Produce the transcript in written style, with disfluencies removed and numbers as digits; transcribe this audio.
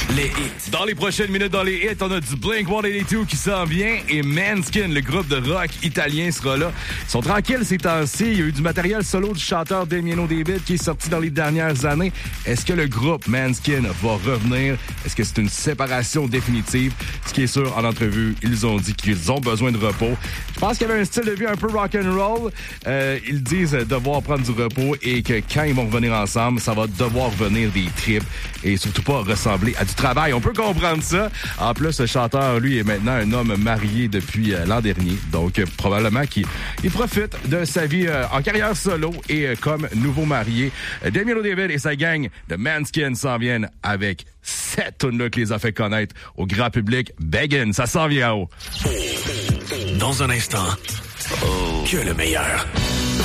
Les hits. Dans les prochaines minutes, dans les hits, on a du Blink-182 qui s'en vient et Måneskin, le groupe de rock italien, sera là. Ils sont tranquilles ces temps-ci. Il y a eu du matériel solo du chanteur Damiano David qui est sorti dans les dernières années. Est-ce que le groupe Måneskin va revenir? Est-ce que c'est une séparation définitive? Ce qui est sûr, en entrevue, ils ont dit qu'ils ont besoin de repos. Je pense qu'il y avait un style de vie un peu rock'n'roll. Ils disent devoir prendre du repos et que quand ils vont revenir ensemble, ça va devoir venir des tripes et surtout pas ressembler à du travail. On peut comprendre ça. En plus, le chanteur, lui, est maintenant un homme marié depuis l'an dernier. Donc, probablement qu'il profite de sa vie en carrière solo et comme nouveau marié. Damiano David et sa gang de Måneskin s'en viennent avec cette tune-là qui les a fait connaître au grand public. Beggin', ça s'en vient haut. Dans un instant, que le meilleur.